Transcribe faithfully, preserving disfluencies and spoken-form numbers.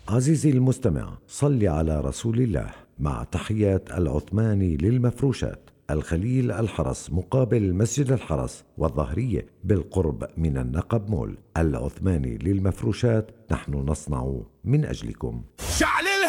عزيزي المستمع، صل على رسول الله. مع تحيات العثماني للمفروشات، الخليل الحرس مقابل مسجد الحرس والظهرية بالقرب من النقب مول. العثماني للمفروشات، نحن نصنع من أجلكم.